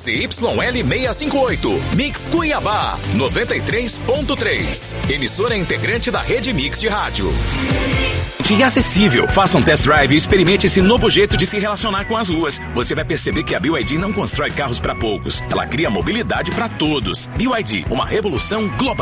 ZYL658, Mix Cuiabá, 93.3. Emissora integrante da Rede Mix de Rádio. E acessível. Faça um test drive e experimente esse novo jeito de se relacionar com as ruas. Você vai perceber que a BYD não constrói carros para poucos. Ela cria mobilidade para todos. BYD, uma revolução global.